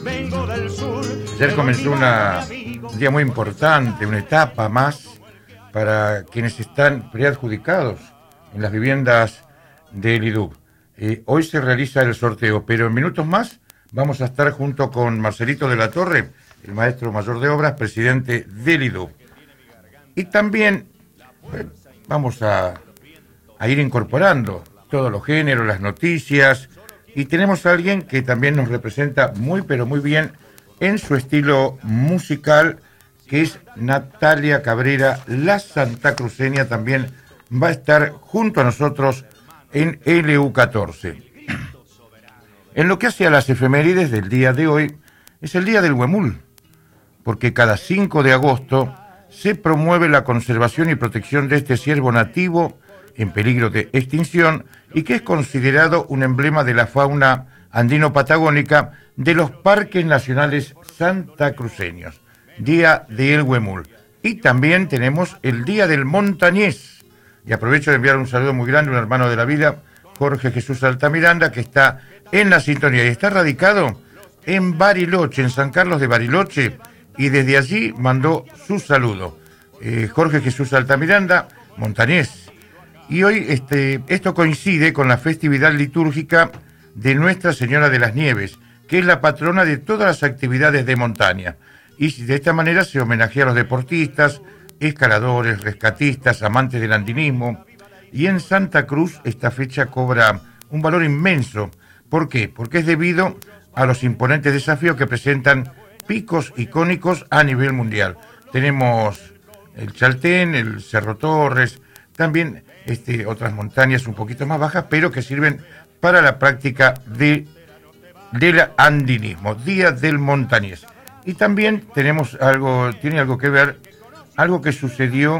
Ayer comenzó un día muy importante, una etapa más para quienes están preadjudicados en las viviendas del IDUB. Hoy se realiza el sorteo, pero en minutos más vamos a estar junto con Marcelito de la Torre, el maestro mayor de obras, presidente del IDUB. Y también vamos a ir incorporando todos los géneros, las noticias, y tenemos a alguien que también nos representa muy, pero muy bien en su estilo musical, que es Natalia Cabrera, la santacruceña. También va a estar junto a nosotros en LU14. En lo que hace a las efemérides del día de hoy, es el día del huemul, porque cada 5 de agosto se promueve la conservación y protección de este ciervo nativo en peligro de extinción y que es considerado un emblema de la fauna andino-patagónica de los parques nacionales santacruceños. Día del huemul. Y también tenemos el Día del Montañés. Y aprovecho de enviar un saludo muy grande a un hermano de la vida, Jorge Jesús Altamiranda, que está en la sintonía y está radicado en Bariloche, en San Carlos de Bariloche, y desde allí mandó su saludo. Jorge Jesús Altamiranda, montañés. Y hoy esto coincide con la festividad litúrgica de Nuestra Señora de las Nieves, que es la patrona de todas las actividades de montaña. Y de esta manera se homenajea a los deportistas, escaladores, rescatistas, amantes del andinismo. Y en Santa Cruz esta fecha cobra un valor inmenso. ¿Por qué? Porque es debido a los imponentes desafíos que presentan picos icónicos a nivel mundial. Tenemos el Chaltén, el Cerro Torres, también otras montañas un poquito más bajas, pero que sirven para la práctica del andinismo. Día del Montañés. Y también tiene algo que ver, algo que sucedió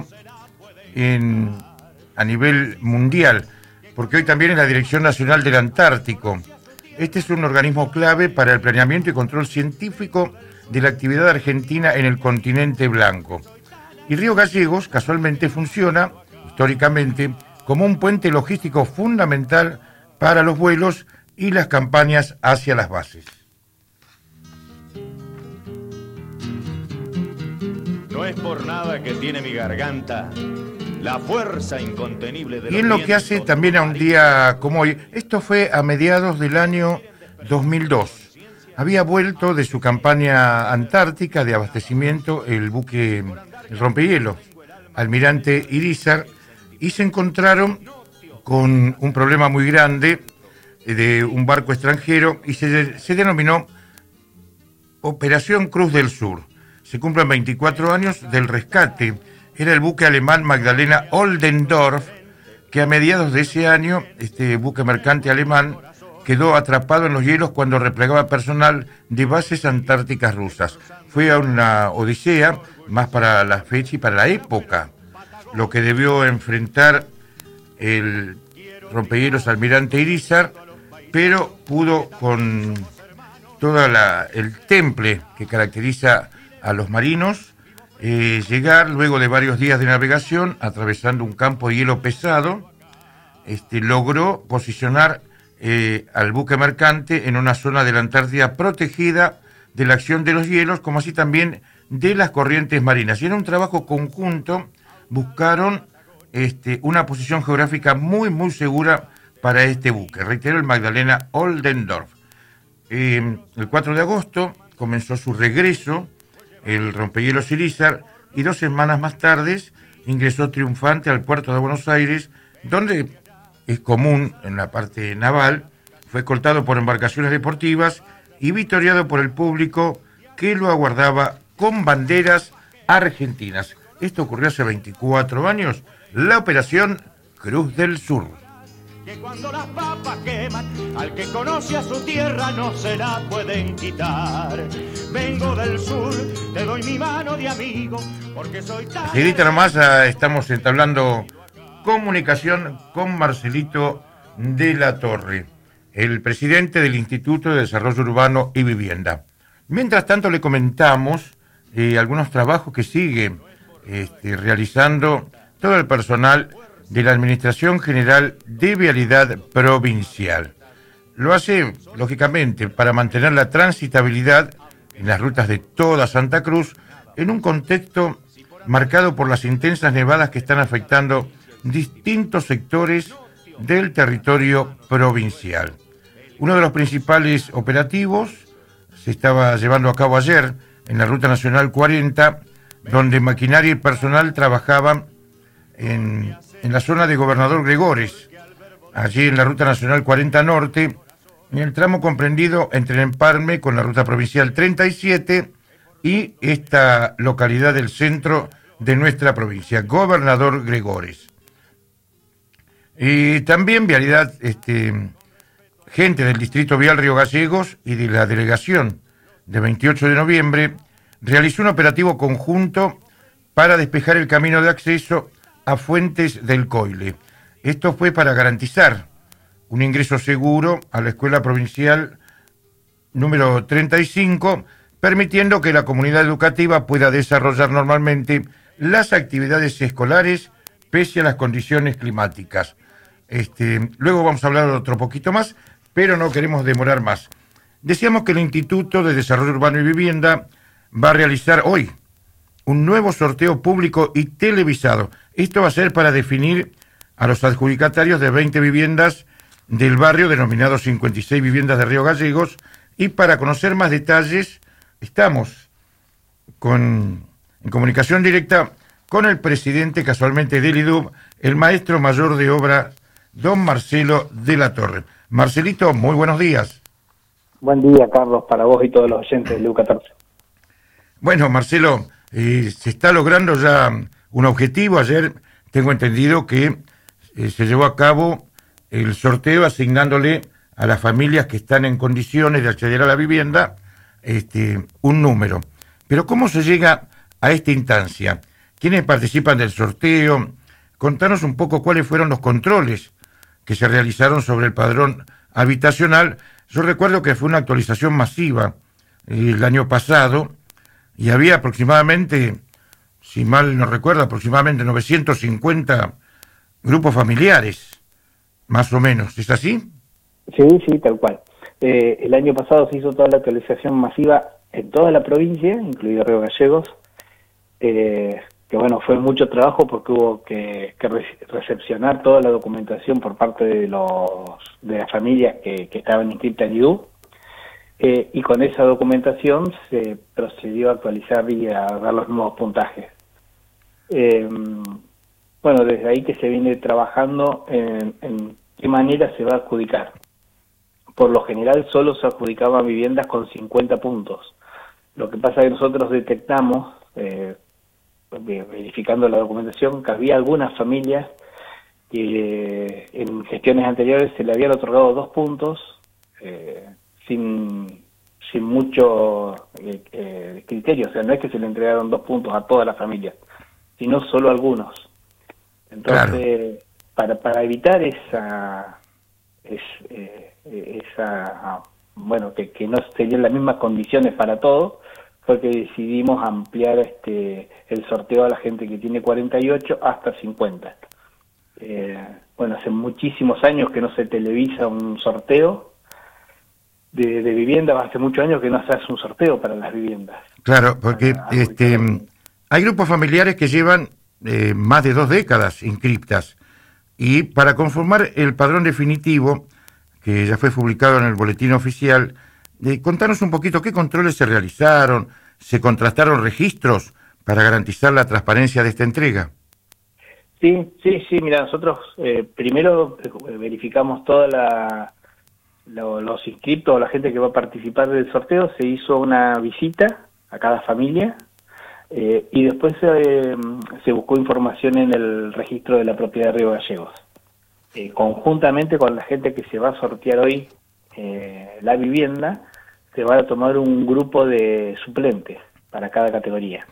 a nivel mundial, porque hoy también es la Dirección Nacional del Antártico. Este es un organismo clave para el planeamiento y control científico de la actividad argentina en el continente blanco. Y Río Gallegos casualmente funciona, históricamente, como un puente logístico fundamental para los vuelos y las campañas hacia las bases. No es por nada que tiene mi garganta la fuerza incontenible de los Y en lo que hace también a un día como hoy, esto fue a mediados del año 2002. Había vuelto de su campaña antártica de abastecimiento el buque, el rompehielo, Almirante Irízar, y se encontraron con un problema muy grande de un barco extranjero y se denominó Operación Cruz del Sur. Se cumplen 24 años del rescate. Era el buque alemán Magdalena Oldendorf, que a mediados de ese año, este buque mercante alemán quedó atrapado en los hielos cuando replegaba personal de bases antárticas rusas. Fue una odisea, más para la fecha y para la época, lo que debió enfrentar el rompehielos Almirante Irízar, pero pudo, con todo el temple que caracteriza a los marinos, llegar luego de varios días de navegación, atravesando un campo de hielo pesado. Logró posicionar al buque mercante en una zona de la Antártida protegida de la acción de los hielos, como así también de las corrientes marinas. Y en un trabajo conjunto buscaron una posición geográfica muy, muy segura para este buque. Reitero, el Magdalena Oldendorf. El 4 de agosto comenzó su regreso el rompehielos Irízar, y 2 semanas más tarde ingresó triunfante al puerto de Buenos Aires, donde es común en la parte naval. Fue escoltado por embarcaciones deportivas y victoriado por el público que lo aguardaba con banderas argentinas. Esto ocurrió hace 24 años, la Operación Cruz del Sur. Que cuando las papas queman, al que conoce a su tierra no se la pueden quitar. Vengo del sur, te doy mi mano de amigo, porque soy tan... Seguidita nomás, estamos entablando comunicación con Marcelito de la Torre, el presidente del Instituto de Desarrollo Urbano y Vivienda. Mientras tanto le comentamos algunos trabajos que sigue realizando todo el personal de la Administración General de Vialidad Provincial. lo hace, lógicamente, para mantener la transitabilidad en las rutas de toda Santa Cruz, en un contexto marcado por las intensas nevadas que están afectando distintos sectores del territorio provincial. Uno de los principales operativos se estaba llevando a cabo ayer en la Ruta Nacional 40, donde maquinaria y personal trabajaban en la zona de Gobernador Gregores, allí en la Ruta Nacional 40 Norte, en el tramo comprendido entre el empalme con la Ruta Provincial 37 y esta localidad del centro de nuestra provincia, Gobernador Gregores. Y también vialidad, gente del Distrito Vial Río Gallegos y de la delegación de 28 de noviembre realizó un operativo conjunto para despejar el camino de acceso a Fuentes del Coile. Esto fue para garantizar un ingreso seguro a la Escuela Provincial número 35, permitiendo que la comunidad educativa pueda desarrollar normalmente las actividades escolares pese a las condiciones climáticas. Luego vamos a hablar otro poquito más, pero no queremos demorar más. Decíamos que el Instituto de Desarrollo Urbano y Vivienda va a realizar hoy un nuevo sorteo público y televisado. Esto va a ser para definir a los adjudicatarios de 20 viviendas del barrio denominado 56 viviendas de Río Gallegos, y para conocer más detalles estamos en comunicación directa con el presidente casualmente del IDUB, el maestro mayor de obra, don Marcelo de la Torre. Marcelito, muy buenos días. Buen día, Carlos, para vos y todos los oyentes de LU 14. Bueno, Marcelo, se está logrando ya un objetivo. Ayer tengo entendido que se llevó a cabo el sorteo asignándole a las familias que están en condiciones de acceder a la vivienda un número. Pero ¿cómo se llega a esta instancia? ¿Quiénes participan del sorteo? Contanos un poco cuáles fueron los controles que se realizaron sobre el padrón habitacional. Yo recuerdo que fue una actualización masiva el año pasado y había aproximadamente, si mal no recuerdo, aproximadamente 950 grupos familiares, más o menos. ¿Es así? Sí, tal cual. El año pasado se hizo toda la actualización masiva en toda la provincia, incluido Río Gallegos, que bueno, fue mucho trabajo porque hubo que recepcionar toda la documentación por parte de las familias que estaban inscritas en IDU, y con esa documentación se procedió a actualizar y a dar los nuevos puntajes. Bueno, desde ahí que se viene trabajando en qué manera se va a adjudicar. Por lo general solo se adjudicaban viviendas con 50 puntos. Lo que pasa es que nosotros detectamos, verificando la documentación, que había algunas familias que en gestiones anteriores se le habían otorgado 2 puntos sin mucho criterio. O sea, no es que se le entregaron 2 puntos a todas las familias, sino solo a algunos. Entonces, claro, para evitar bueno, que no serían las mismas condiciones para todos, fue que decidimos ampliar el sorteo a la gente que tiene 48 hasta 50. Bueno, hace muchísimos años que no se televisa un sorteo de vivienda, hace muchos años que no se hace un sorteo para las viviendas. Claro, porque hay grupos familiares que llevan más de 2 décadas inscriptas, y para conformar el padrón definitivo, que ya fue publicado en el boletín oficial, contanos un poquito qué controles se realizaron, se contrastaron registros para garantizar la transparencia de esta entrega. Sí, mira, nosotros primero verificamos los inscriptos, la gente que va a participar del sorteo. Se hizo una visita a cada familia, y después se buscó información en el registro de la propiedad de Río Gallegos. Conjuntamente con la gente que se va a sortear hoy la vivienda, se va a tomar un grupo de suplentes para cada categoría.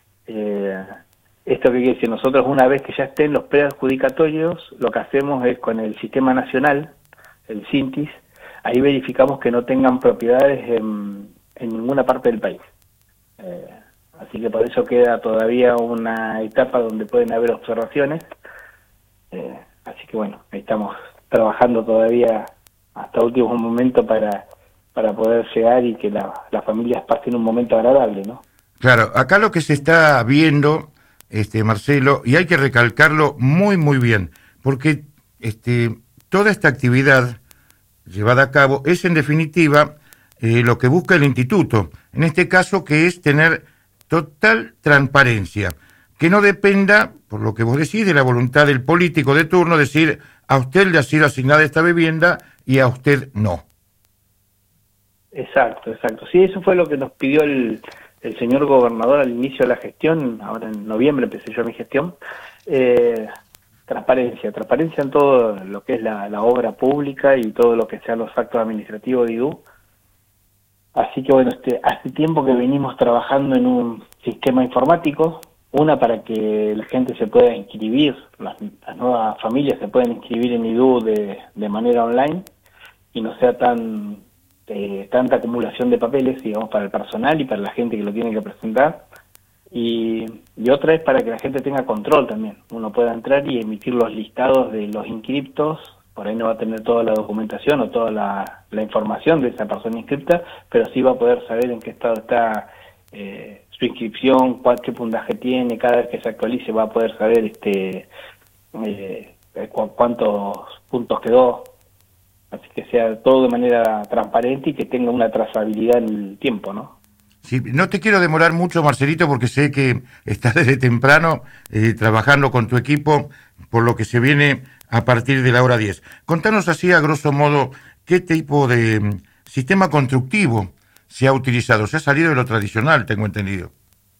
Esto que quiere decir, nosotros una vez que ya estén los preadjudicatorios, lo que hacemos es con el sistema nacional, el CINTIS, ahí verificamos que no tengan propiedades en ninguna parte del país. Así que por eso queda todavía una etapa donde pueden haber observaciones. Así que bueno, ahí estamos trabajando todavía hasta último momento para poder llegar y que las familias pasen un momento agradable, ¿no? Claro, acá lo que se está viendo, Marcelo, y hay que recalcarlo muy, muy bien, porque toda esta actividad llevada a cabo es en definitiva lo que busca el instituto, en este caso que es tener total transparencia, que no dependa, por lo que vos decís, de la voluntad del político de turno, decir a usted le ha sido asignada esta vivienda y a usted no. Exacto. Sí, eso fue lo que nos pidió el señor gobernador al inicio de la gestión. Ahora en noviembre empecé yo mi gestión. Transparencia en todo lo que es la obra pública y todo lo que sean los actos administrativos de IDU. Así que bueno, hace tiempo que venimos trabajando en un sistema informático, para que la gente se pueda inscribir, las nuevas familias se puedan inscribir en IDU de manera online y no sea tanta acumulación de papeles, digamos, para el personal y para la gente que lo tiene que presentar. Y otra es para que la gente tenga control también. Uno pueda entrar y emitir los listados de los inscriptos. Por ahí no va a tener toda la documentación o toda la información de esa persona inscripta, pero sí va a poder saber en qué estado está su inscripción, qué puntaje tiene. Cada vez que se actualice va a poder saber cuántos puntos quedó. Así que sea todo de manera transparente y que tenga una trazabilidad en el tiempo, ¿no? Sí, no te quiero demorar mucho, Marcelito, porque sé que estás desde temprano trabajando con tu equipo por lo que se viene a partir de la hora 10. Contanos así, a grosso modo, qué tipo de sistema constructivo se ha utilizado. Se ha salido de lo tradicional, tengo entendido.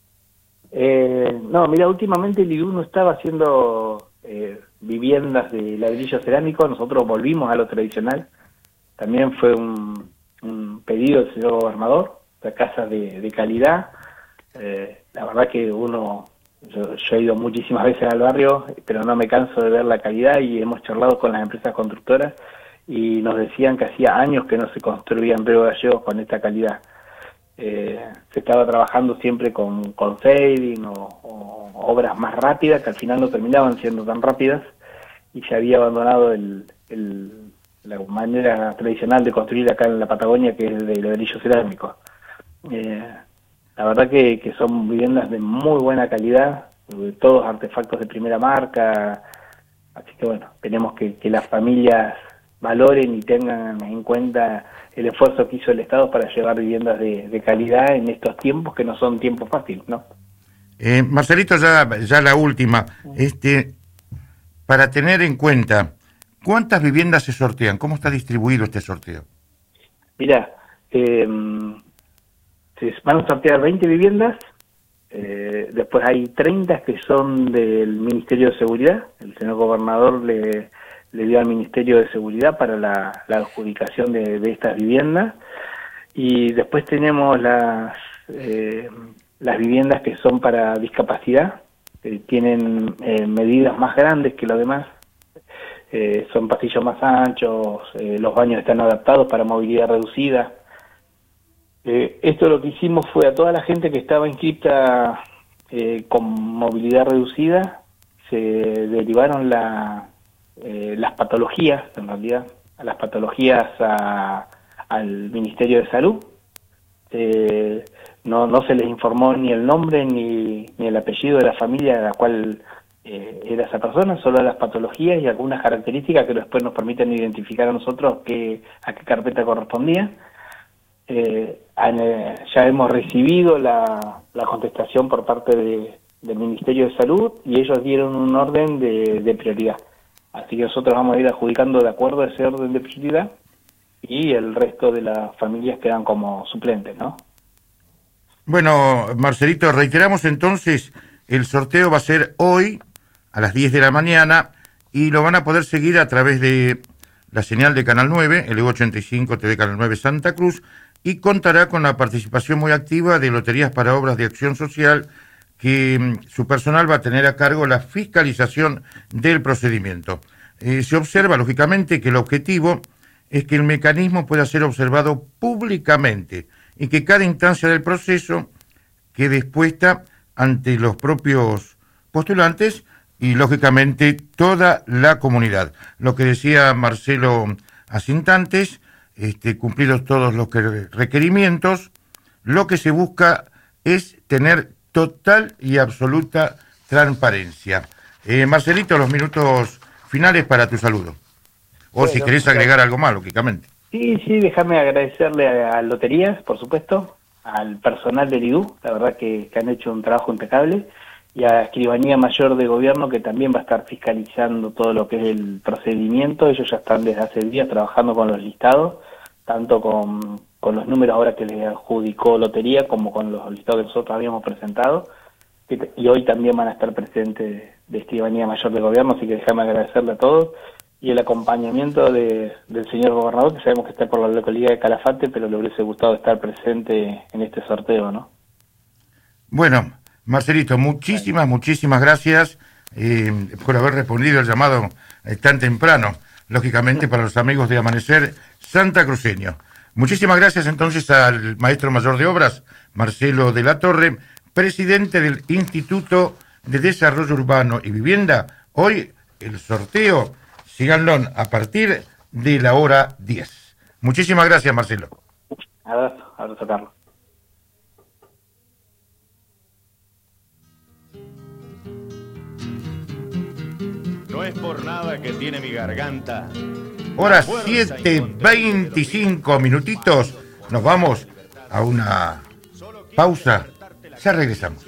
No, mira, últimamente el IDU no estaba haciendo viviendas de ladrillo cerámico. Nosotros volvimos a lo tradicional. También fue un pedido del señor gobernador, de casas de calidad. La verdad que yo he ido muchísimas veces al barrio, pero no me canso de ver la calidad, y hemos charlado con las empresas constructoras y nos decían que hacía años que no se construían Río Gallegos con esta calidad. Se estaba trabajando siempre con shading o obras más rápidas, que al final no terminaban siendo tan rápidas, y se había abandonado la manera tradicional de construir acá en la Patagonia, que es de ladrillo cerámico. La verdad que son viviendas de muy buena calidad, todos artefactos de primera marca, así que bueno, tenemos que las familias valoren y tengan en cuenta el esfuerzo que hizo el Estado para llevar viviendas de calidad en estos tiempos, que no son tiempos fáciles, ¿no? Marcelito, ya la última, para tener en cuenta, ¿cuántas viviendas se sortean? ¿Cómo está distribuido este sorteo? Mira, se van a sortear 20 viviendas, después hay 30 que son del Ministerio de Seguridad. El señor gobernador le dio al Ministerio de Seguridad para la adjudicación de estas viviendas, y después tenemos las viviendas que son para discapacidad, que tienen medidas más grandes que los demás. Son pasillos más anchos, los baños están adaptados para movilidad reducida. Esto lo que hicimos fue a toda la gente que estaba inscripta con movilidad reducida, se derivaron las patologías, en realidad, a las patologías al Ministerio de Salud. No se les informó ni el nombre ni el apellido de la familia de la cual era esa persona, solo las patologías y algunas características que después nos permiten identificar a nosotros a qué carpeta correspondía. Ya hemos recibido la contestación por parte del Ministerio de Salud, y ellos dieron un orden de prioridad. Así que nosotros vamos a ir adjudicando de acuerdo a ese orden de prioridad, y el resto de las familias quedan como suplentes, ¿no? Bueno, Marcelito, reiteramos entonces, el sorteo va a ser hoy a las 10 de la mañana, y lo van a poder seguir a través de la señal de Canal 9, LU85 TV Canal 9 Santa Cruz, y contará con la participación muy activa de Loterías para Obras de Acción Social, que su personal va a tener a cargo la fiscalización del procedimiento. Se observa, lógicamente, que el objetivo es que el mecanismo pueda ser observado públicamente y que cada instancia del proceso quede expuesta ante los propios postulantes y, lógicamente, toda la comunidad. Lo que decía Marcelo asintantes, cumplidos todos los requerimientos. Lo que se busca es tener total y absoluta transparencia. Marcelito, los minutos finales para tu saludo. O bueno, si querés agregar algo más, lógicamente. Sí, déjame agradecerle a Loterías, por supuesto, al personal del IDU, la verdad que han hecho un trabajo impecable, y a Escribanía Mayor de Gobierno, que también va a estar fiscalizando todo lo que es el procedimiento. Ellos ya están desde hace días trabajando con los listados, tanto con los números ahora que les adjudicó Lotería, como con los listados que nosotros habíamos presentado, y hoy también van a estar presentes de Escribanía Mayor de Gobierno, así que déjame agradecerle a todos, y el acompañamiento del señor gobernador, que sabemos que está por la localidad de Calafate, pero le hubiese gustado estar presente en este sorteo, ¿no? Bueno, Marcelito, muchísimas gracias por haber respondido el llamado tan temprano, lógicamente para los amigos de Amanecer Santacruceño. Muchísimas gracias entonces al maestro mayor de obras, Marcelo de la Torre, presidente del Instituto de Desarrollo Urbano y Vivienda. Hoy el sorteo, síganlo a partir de la hora 10. Muchísimas gracias, Marcelo. Abrazo, Carlos. No es por nada que tiene mi garganta. Hora 7:25 minutitos. Nos vamos a una pausa. Ya regresamos.